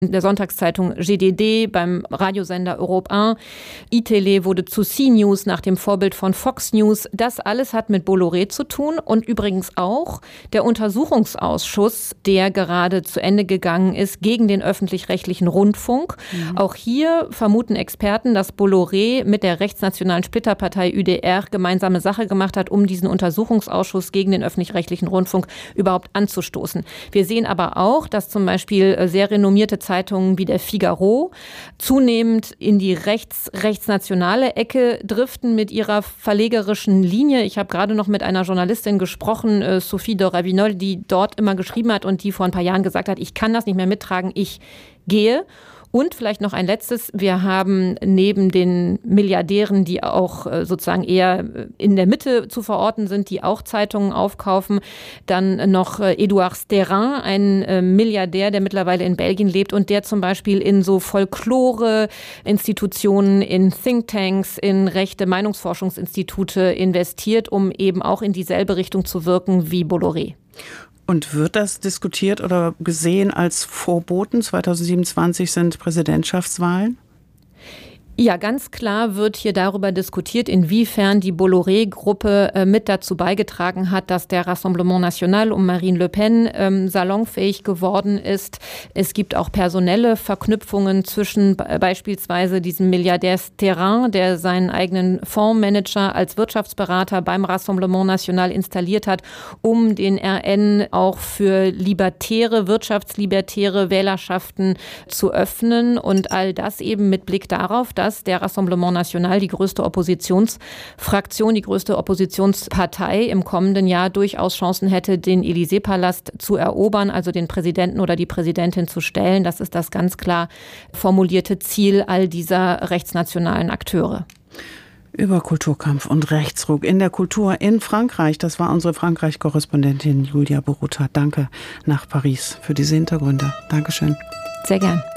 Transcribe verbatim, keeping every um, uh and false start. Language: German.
der Sonntagszeitung G D D, beim Radiosender Europe eins. iTélé wurde zu C-News nach dem Vorbild von Fox News. Das alles hat mit Bolloré zu tun und übrigens auch der Untersuchungsausschuss, der gerade zu Ende gegangen ist gegen den öffentlich-rechtlichen Rundfunk. Mhm. Auch hier vermuten Experten, dass Bolloré mit der rechtsnationalen Splitterpartei Ü D R gemeinsame Sache gemacht hat, um diesen Untersuchungsausschuss gegen den öffentlich-rechtlichen Rundfunk überhaupt anzustoßen. Wir sehen aber auch, dass zum Beispiel sehr renommierte Zeitungen wie der Figaro zunehmend in die rechts, rechtsnationale Ecke driften mit ihrer verlegerischen Linie. Ich habe gerade noch mit einer Journalistin gesprochen, äh, Sophie de Ravinol, die dort immer geschrieben hat und die vor ein paar Jahren gesagt hat, ich kann das nicht mehr mittragen, ich gehe. Und vielleicht noch ein letztes, wir haben neben den Milliardären, die auch sozusagen eher in der Mitte zu verorten sind, die auch Zeitungen aufkaufen, dann noch Edouard Sterrin, ein Milliardär, der mittlerweile in Belgien lebt und der zum Beispiel in so Folklore-Institutionen, in Thinktanks, in rechte Meinungsforschungsinstitute investiert, um eben auch in dieselbe Richtung zu wirken wie Bolloré. Und wird das diskutiert oder gesehen als Vorboten? zwanzig siebenundzwanzig sind Präsidentschaftswahlen. Ja, ganz klar wird hier darüber diskutiert, inwiefern die Bolloré-Gruppe äh, mit dazu beigetragen hat, dass der Rassemblement National um Marine Le Pen ähm, salonfähig geworden ist. Es gibt auch personelle Verknüpfungen zwischen b- beispielsweise diesem Milliardär Sterrin, der seinen eigenen Fondsmanager als Wirtschaftsberater beim Rassemblement National installiert hat, um den R N auch für libertäre, wirtschaftslibertäre Wählerschaften zu öffnen und all das eben mit Blick darauf, dass der Rassemblement National, die größte Oppositionsfraktion, die größte Oppositionspartei im kommenden Jahr durchaus Chancen hätte, den Élysée-Palast zu erobern, also den Präsidenten oder die Präsidentin zu stellen. Das ist das ganz klar formulierte Ziel all dieser rechtsnationalen Akteure. Über Kulturkampf und Rechtsruck in der Kultur in Frankreich. Das war unsere Frankreich-Korrespondentin Julia Borutta. Danke nach Paris für diese Hintergründe. Dankeschön. Sehr gern.